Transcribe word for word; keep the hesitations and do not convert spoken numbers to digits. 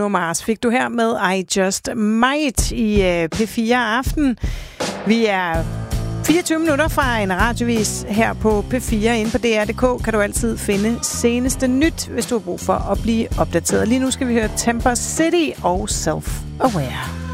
Bruno Mars fik du her med I Just Might i P fire Aften. Vi er fireogtyve minutter fra en radiovis her på P fire. Inde på D R punktum D K kan du altid finde seneste nyt, hvis du har brug for at blive opdateret. Lige nu skal vi høre Temper City og Self Aware.